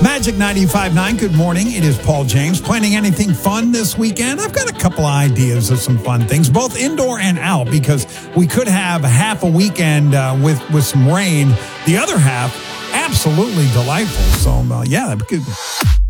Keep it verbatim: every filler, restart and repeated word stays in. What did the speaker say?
Magic ninety-five point nine, good morning. It is Paul James. Planning anything fun this weekend? I've got a couple of ideas of some fun things, both indoor and out, because we could have half a weekend uh, with, with some rain. The other half, absolutely delightful. So, uh, yeah, that'd be good.